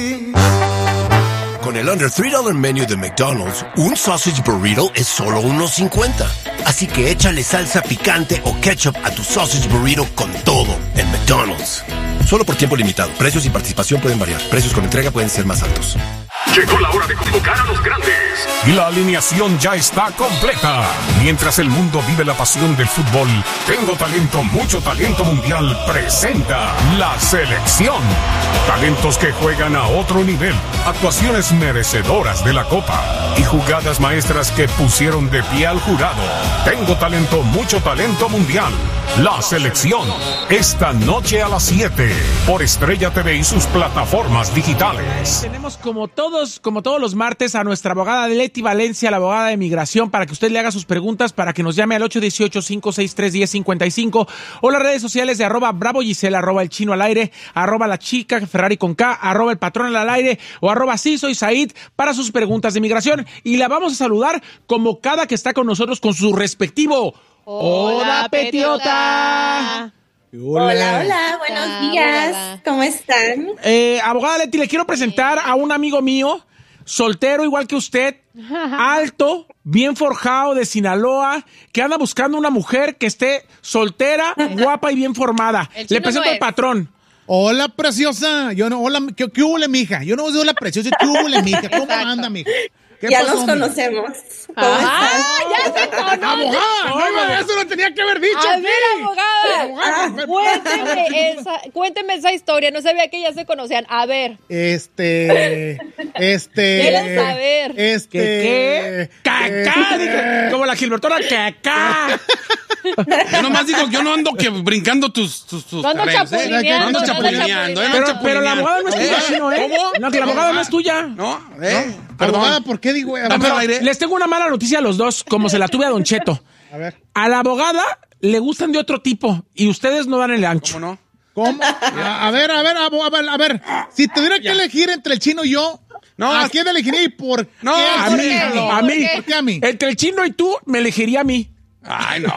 Con el Under $3 Menu de McDonald's, un sausage burrito es solo $1.50. Así que échale salsa picante o ketchup a tu sausage burrito con todo en McDonald's. Solo por tiempo limitado. Precios y participación pueden variar. Precios con entrega pueden ser más altos. Llegó la hora de convocar a los grandes. Y la alineación ya está completa. Mientras el mundo vive la pasión del fútbol, Tengo Talento, Mucho Talento Mundial presenta la selección. Talentos que juegan a otro nivel, actuaciones merecedoras de la copa y jugadas maestras que pusieron de pie al jurado. Tengo Talento, Mucho Talento Mundial. La selección, esta noche a las 7 por Estrella TV y sus plataformas digitales. Tenemos como todos los martes a nuestra abogada Leti Valencia, la abogada de migración, para que usted le haga sus preguntas, para que nos llame al 818-563-1055 o las redes sociales de @BravoGisela, @El Chino al aire, @La Chica Ferrari con K, @El Patrón al aire o @Sí Soy Said para sus preguntas de migración. Y la vamos a saludar como cada que está con nosotros con su respectivo Hola, Petiota. Hola, buenos días. Hola. ¿Cómo están? Abogada Leti, le quiero presentar a un amigo mío, soltero igual que usted, alto, bien forjado, de Sinaloa, que anda buscando una mujer que esté soltera, guapa y bien formada. Le presento al patrón. Hola, preciosa. ¿Qué hubo, mija? Yo no soy la preciosa, ¿qué hubo, mija? ¿Cómo anda, mija? Ya nos conocemos. ¿Cómo estás? ¡Ya se conocen! ¡Abogada! ¡Eso lo tenía que haber dicho! A ver, abogada, cuénteme esa historia. No sabía que ya se conocían. A ver. ¿Quieren saber? ¿Qué? ¡Cacá! Como la Gilbertona, ¡cacá! Yo nomás digo, yo no ando brincando tus no ando chapulineando. No ando chapulineando. Pero la abogada no es tuya, ¿no? ¿Cómo? No, que la abogada no es tuya. No, Abogada, ¿por qué digo? Les tengo una mala noticia a los dos, como se la tuve a Don Cheto. A ver. A la abogada le gustan de otro tipo y ustedes no dan el ancho. ¿Cómo no? ¿Cómo? A ver. Si tuviera que elegir entre el Chino y yo, ¿a quién elegiría y por qué? No, a mí. ¿Por qué a mí? Entre el Chino y tú, me elegiría a mí. Ay, no.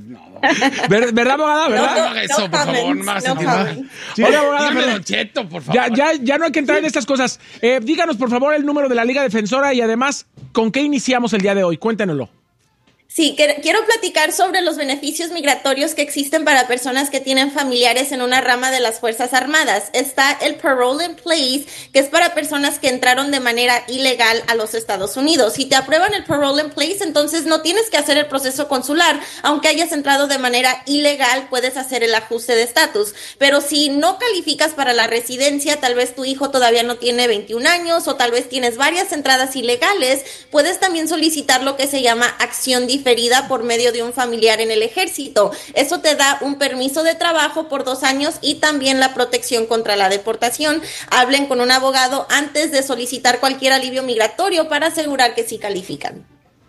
¿Verdad, abogada? ¿Verdad? No haga eso, por favor, no me hagas sentir mal. Oye, abogada, Dígame, Don Cheto, por favor. Ya no hay que entrar en estas cosas. Díganos, por favor, el número de la Liga Defensora y además, ¿con qué iniciamos el día de hoy? Cuéntenoslo. Sí, quiero platicar sobre los beneficios migratorios que existen para personas que tienen familiares en una rama de las Fuerzas Armadas. Está el Parole in Place, que es para personas que entraron de manera ilegal a los Estados Unidos. Si te aprueban el Parole in Place, entonces no tienes que hacer el proceso consular. Aunque hayas entrado de manera ilegal, puedes hacer el ajuste de estatus. Pero si no calificas para la residencia, tal vez tu hijo todavía no tiene 21 años o tal vez tienes varias entradas ilegales, puedes también solicitar lo que se llama acción diferida por medio de un familiar en el ejército. Eso te da un permiso de trabajo por 2 años y también la protección contra la deportación. Hablen con un abogado antes de solicitar cualquier alivio migratorio para asegurar que sí califican.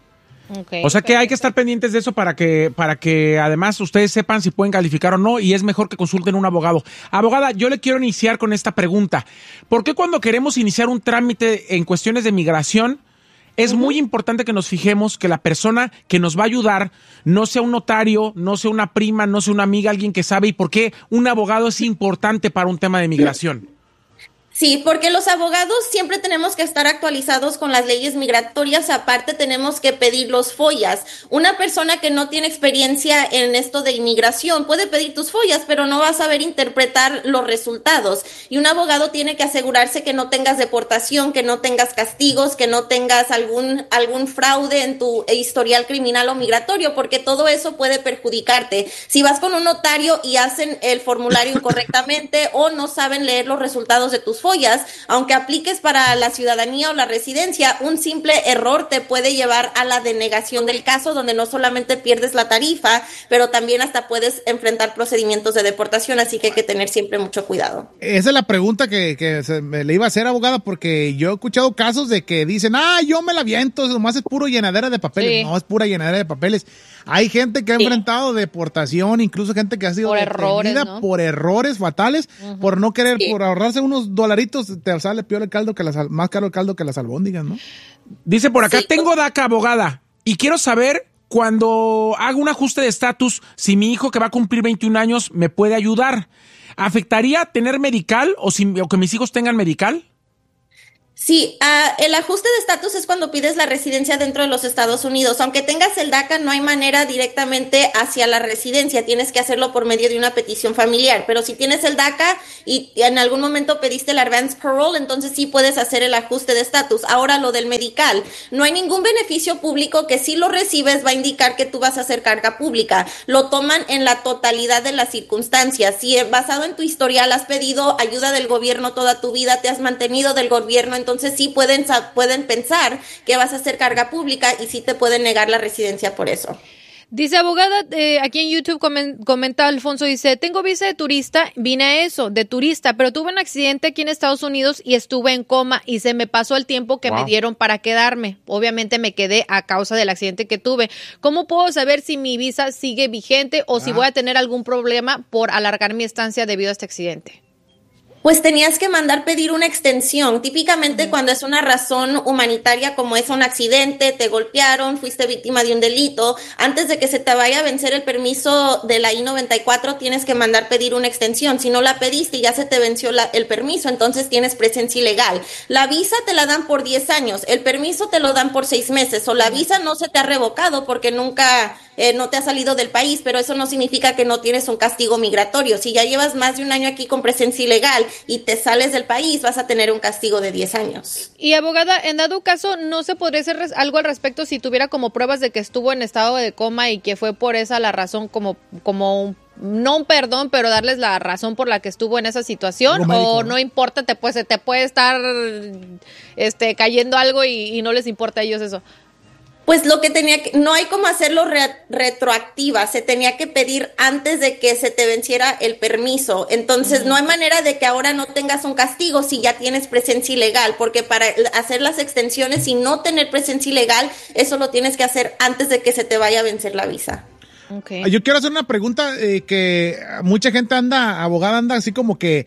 O sea que hay que estar pendientes de eso para que además ustedes sepan si pueden calificar o no, y es mejor que consulten un abogado. Abogada, yo le quiero iniciar con esta pregunta. ¿Por qué cuando queremos iniciar un trámite en cuestiones de migración es muy importante que nos fijemos que la persona que nos va a ayudar no sea un notario, no sea una prima, no sea una amiga, alguien que sabe? ¿Y por qué un abogado es importante para un tema de migración? Sí, porque los abogados siempre tenemos que estar actualizados con las leyes migratorias. Aparte, tenemos que pedir los FOIAs. Una persona que no tiene experiencia en esto de inmigración puede pedir tus FOIAs, pero no va a saber interpretar los resultados. Y un abogado tiene que asegurarse que no tengas deportación, que no tengas castigos, que no tengas algún fraude en tu historial criminal o migratorio, porque todo eso puede perjudicarte. Si vas con un notario y hacen el formulario incorrectamente o no saben leer los resultados de tus follas, aunque apliques para la ciudadanía o la residencia, un simple error te puede llevar a la denegación del caso, donde no solamente pierdes la tarifa, pero también hasta puedes enfrentar procedimientos de deportación, así que hay que tener siempre mucho cuidado. Esa es la pregunta que me le iba a hacer, abogada, porque yo he escuchado casos de que dicen, yo me la aviento, nomás es puro llenadera de papeles. Sí. No es pura llenadera de papeles. Hay gente que ha enfrentado deportación, incluso gente que ha sido detenida por errores fatales, por no querer, por ahorrarse unos dolaritos, te sale peor el caldo que más caro el caldo que las albóndigas, ¿no? Dice por acá, tengo DACA, abogada, y quiero saber, cuando hago un ajuste de estatus, si mi hijo que va a cumplir 21 años me puede ayudar. ¿Afectaría tener medical o que mis hijos tengan medical? Sí, el ajuste de estatus es cuando pides la residencia dentro de los Estados Unidos. Aunque tengas el DACA, no hay manera directamente hacia la residencia. Tienes que hacerlo por medio de una petición familiar. Pero si tienes el DACA y en algún momento pediste el Advance Parole, entonces sí puedes hacer el ajuste de estatus. Ahora, lo del medical. No hay ningún beneficio público que si lo recibes va a indicar que tú vas a hacer carga pública. Lo toman en la totalidad de las circunstancias. Si basado en tu historial has pedido ayuda del gobierno toda tu vida, te has mantenido del gobierno, entonces sí pueden pensar que vas a hacer carga pública y sí te pueden negar la residencia por eso. Dice abogada, aquí en YouTube comenta Alfonso, dice, tengo visa de turista, vine a eso, de turista, pero tuve un accidente aquí en Estados Unidos y estuve en coma y se me pasó el tiempo que me dieron para quedarme. Obviamente me quedé a causa del accidente que tuve. ¿Cómo puedo saber si mi visa sigue vigente o si voy a tener algún problema por alargar mi estancia debido a este accidente? Pues tenías que mandar pedir una extensión. Típicamente cuando es una razón humanitaria como es un accidente, te golpearon, fuiste víctima de un delito, antes de que se te vaya a vencer el permiso de la I-94 tienes que mandar pedir una extensión. Si no la pediste y ya se te venció el permiso, entonces tienes presencia ilegal. La visa te la dan por 10 años, el permiso te lo dan por 6 meses, o la visa no se te ha revocado porque nunca no te has salido del país, pero eso no significa que no tienes un castigo migratorio. Si ya llevas más de un año aquí con presencia ilegal y te sales del país, vas a tener un castigo de 10 años. Y abogada, en dado caso, ¿no se podría hacer algo al respecto si tuviera como pruebas de que estuvo en estado de coma y que fue por esa la razón como no un perdón, pero darles la razón por la que estuvo en esa situación? ¿O no importa, se te puede estar cayendo algo y no les importa a ellos eso? Pues no hay como hacerlo retroactiva, se tenía que pedir antes de que se te venciera el permiso. Entonces no hay manera de que ahora no tengas un castigo si ya tienes presencia ilegal, porque para hacer las extensiones y no tener presencia ilegal, eso lo tienes que hacer antes de que se te vaya a vencer la visa. Okay. Yo quiero hacer una pregunta que mucha gente abogada anda así como que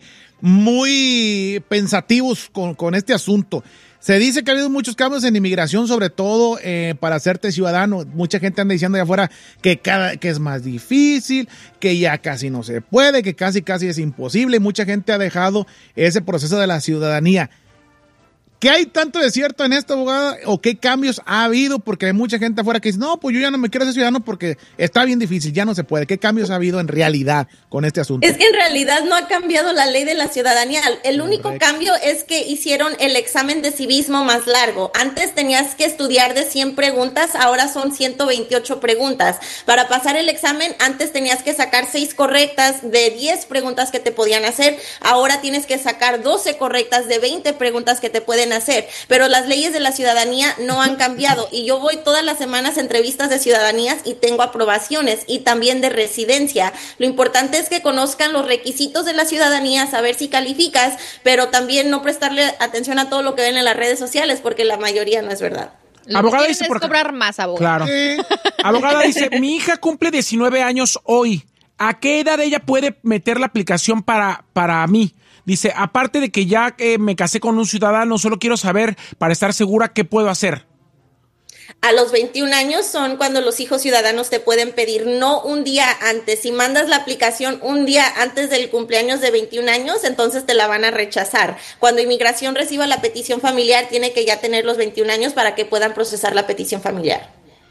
muy pensativos con este asunto. Se dice que ha habido muchos cambios en inmigración, sobre todo para hacerte ciudadano. Mucha gente anda diciendo allá afuera que es más difícil, que ya casi no se puede, que casi es imposible. Mucha gente ha dejado ese proceso de la ciudadanía. ¿Qué hay tanto de cierto en esto, abogada? ¿O qué cambios ha habido? Porque hay mucha gente afuera que dice, no, pues yo ya no me quiero ser ciudadano porque está bien difícil, ya no se puede. ¿Qué cambios ha habido en realidad con este asunto? Es que en realidad no ha cambiado la ley de la ciudadanía. El único cambio es que hicieron el examen de civismo más largo. Antes tenías que estudiar de 100 preguntas, ahora son 128 preguntas. Para pasar el examen, antes tenías que sacar 6 correctas de 10 preguntas que te podían hacer. Ahora tienes que sacar 12 correctas de 20 preguntas que te pueden hacer, pero las leyes de la ciudadanía no han cambiado y yo voy todas las semanas a entrevistas de ciudadanías y tengo aprobaciones y también de residencia. Lo importante es que conozcan los requisitos de la ciudadanía, saber si calificas, pero también no prestarle atención a todo lo que ven en las redes sociales porque la mayoría no es verdad. Abogada dice por cobrar más, abogada. Claro. Abogada dice, mi hija cumple 19 años hoy. ¿A qué edad ella puede meter la aplicación para mí? Dice, aparte de que ya me casé con un ciudadano, solo quiero saber, para estar segura, qué puedo hacer. A los 21 años son cuando los hijos ciudadanos te pueden pedir, no un día antes. Si mandas la aplicación un día antes del cumpleaños de 21 años, entonces te la van a rechazar. Cuando inmigración reciba la petición familiar, tiene que ya tener los 21 años para que puedan procesar la petición familiar.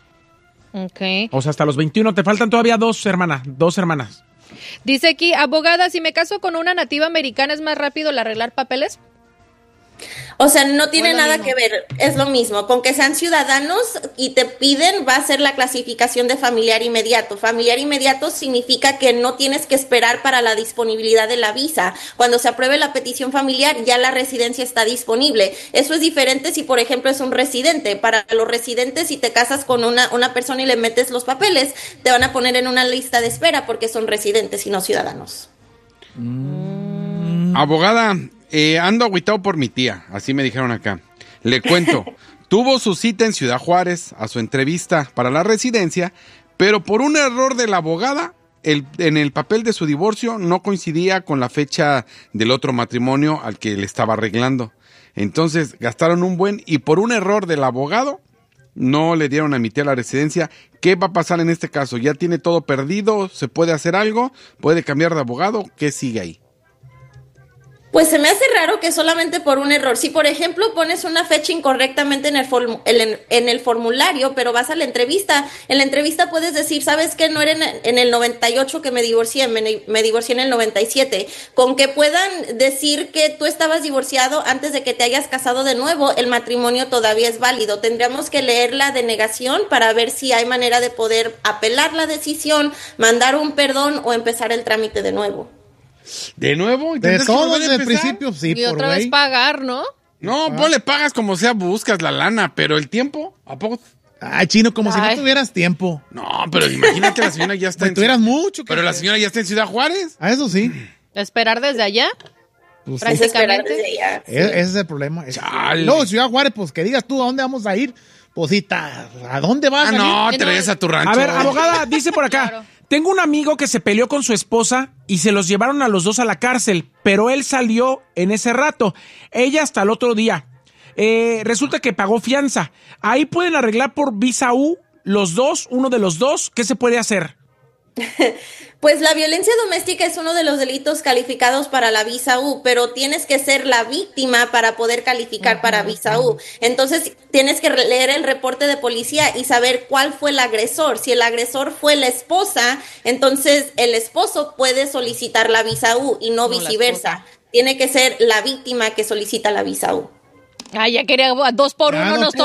Okay. O sea, hasta los 21, te faltan todavía dos hermanas. Dice aquí, abogada, si me caso con una nativa americana, ¿es más rápido el arreglar papeles? O sea, no tiene nada que ver, es lo mismo. Con que sean ciudadanos y te piden, va a ser la clasificación de familiar inmediato. Familiar inmediato significa que no tienes que esperar para la disponibilidad de la visa. Cuando se apruebe la petición familiar, ya la residencia está disponible. Eso es diferente si, por ejemplo, es un residente. Para los residentes, si te casas con una persona y le metes los papeles, te van a poner en una lista de espera porque son residentes y no ciudadanos. Abogada, ando agüitado por mi tía, así me dijeron acá. Le cuento, tuvo su cita en Ciudad Juárez a su entrevista para la residencia, pero por un error de la abogada, en el papel de su divorcio no coincidía con la fecha del otro matrimonio al que le estaba arreglando. Entonces gastaron un buen y por un error del abogado no le dieron a mi tía la residencia. ¿Qué va a pasar en este caso? ¿Ya tiene todo perdido? ¿Se puede hacer algo? ¿Puede cambiar de abogado? ¿Qué sigue ahí? Pues se me hace raro que solamente por un error. Si, por ejemplo, pones una fecha incorrectamente en el formulario, pero vas a la entrevista, en la entrevista puedes decir, ¿sabes qué? No era en el 98 que me divorcié, me divorcié en el 97. Con que puedan decir que tú estabas divorciado antes de que te hayas casado de nuevo, el matrimonio todavía es válido. Tendríamos que leer la denegación para ver si hay manera de poder apelar la decisión, mandar un perdón o empezar el trámite de nuevo. ¿De nuevo? De todo desde el principio, sí. Y otra vez pagar, ¿no? No, vos le pagas como sea, buscas la lana, pero el tiempo, ¿a poco? Ay, Chino, como si no tuvieras tiempo. No, pero imagínate, la señora ya está tuvieras mucho. Pero la señora ya está en Ciudad Juárez. Ah, eso sí. ¿Esperar desde allá? Pues prácticamente. Ese es el problema. No, Ciudad Juárez, pues que digas tú, ¿a dónde vamos a ir? Pues sí, ¿a dónde vas? No, te regresas a tu rancho. A ver, abogada, dice por acá. Claro. Tengo un amigo que se peleó con su esposa y se los llevaron a los dos a la cárcel, pero él salió en ese rato, ella hasta el otro día. Resulta que pagó fianza. Ahí pueden arreglar por visa U los dos, uno de los dos. ¿Qué se puede hacer? Pues la violencia doméstica es uno de los delitos calificados para la visa U, pero tienes que ser la víctima para poder calificar para visa U. Entonces tienes que leer el reporte de policía y saber cuál fue el agresor. Si el agresor fue la esposa, entonces el esposo puede solicitar la visa U y no viceversa. Tiene que ser la víctima que solicita la visa U. Ay, ya quería 2 por 1, nos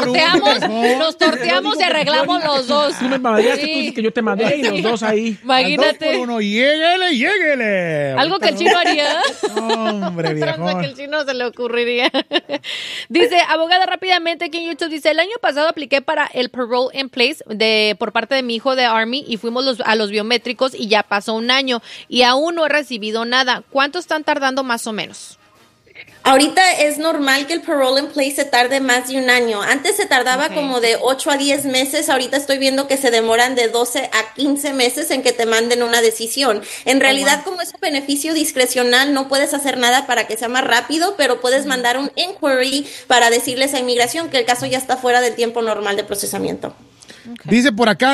torteamos y arreglamos los dos. Tú me madreaste, tú dices que yo te madreé y los dos ahí. Imagínate. 2 por 1, lléguele. Algo que el chino haría. Hombre, viejón. Algo que el chino se le ocurriría. Dice, abogada, rápidamente aquí en YouTube, dice, el año pasado apliqué para el parole in place por parte de mi hijo de Army y fuimos a los biométricos y ya pasó un año y aún no he recibido nada. ¿Cuánto están tardando más o menos? Ahorita es normal que el parole in place se tarde más de un año. Antes se tardaba como de 8 a 10 meses. Ahorita estoy viendo que se demoran de 12 a 15 meses en que te manden una decisión. En realidad, como es un beneficio discrecional, no puedes hacer nada para que sea más rápido, pero puedes mandar un inquiry para decirles a inmigración que el caso ya está fuera del tiempo normal de procesamiento. Dice por acá,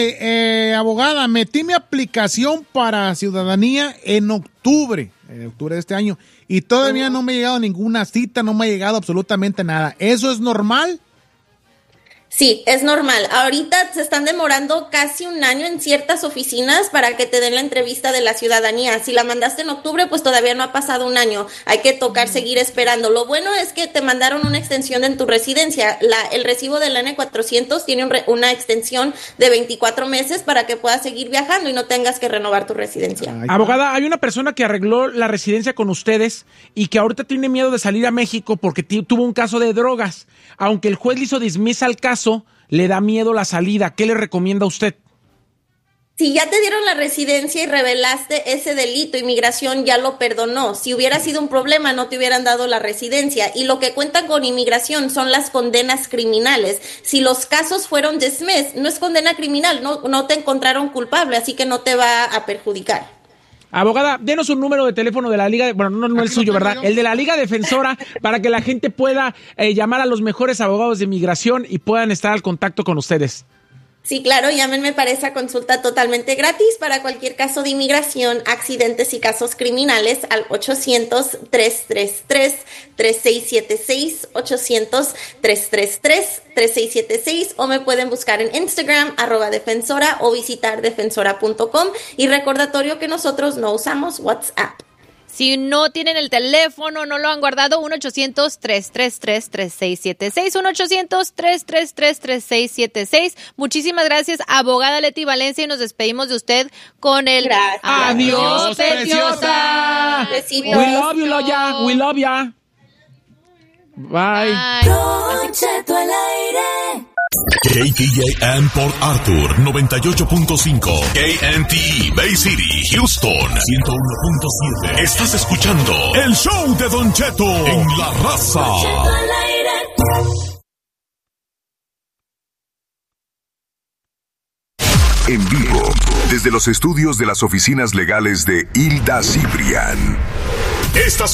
abogada, metí mi aplicación para ciudadanía en octubre de este año y todavía no me ha llegado ninguna cita, no me ha llegado absolutamente nada. ¿Eso es normal? Sí, es normal. Ahorita se están demorando casi un año en ciertas oficinas para que te den la entrevista de la ciudadanía. Si la mandaste en octubre, pues todavía no ha pasado un año. Hay que seguir esperando. Lo bueno es que te mandaron una extensión en tu residencia. El recibo del N400 tiene una extensión de 24 meses para que puedas seguir viajando y no tengas que renovar tu residencia. Abogada, hay una persona que arregló la residencia con ustedes y que ahorita tiene miedo de salir a México porque tuvo un caso de drogas. Aunque el juez le hizo dismisa al caso, le da miedo la salida. ¿Qué le recomienda a usted? Si ya te dieron la residencia y revelaste ese delito, inmigración ya lo perdonó. Si hubiera sido un problema, no te hubieran dado la residencia. Y lo que cuentan con inmigración son las condenas criminales. Si los casos fueron dismissed, no es condena criminal, no te encontraron culpable, así que no te va a perjudicar. Abogada, denos un número de teléfono de la Liga, no el suyo, ¿verdad? El de la Liga Defensora, para que la gente pueda llamar a los mejores abogados de inmigración y puedan estar al contacto con ustedes. Sí, claro, llámenme para esa consulta totalmente gratis para cualquier caso de inmigración, accidentes y casos criminales al 800-333-3676, 800-333-3676, o me pueden buscar en Instagram, @defensora, o visitar defensora.com. Y recordatorio que nosotros no usamos WhatsApp. Si no tienen el teléfono, no lo han guardado, 1-800-333-3676, 1-800-333-3676. Muchísimas gracias, abogada Leti Valencia, y nos despedimos de usted con el... Gracias. ¡Adiós, preciosa! Besitos. We love you, Loya. We love ya. Bye. Don Cheto al aire. KTAN Port Arthur 98.5, KNTE Bay City, Houston 101.7. Estás escuchando el show de Don Cheto en La Raza. Don Cheto al aire. En vivo, desde los estudios de las oficinas legales de Hilda Cibrián. Estas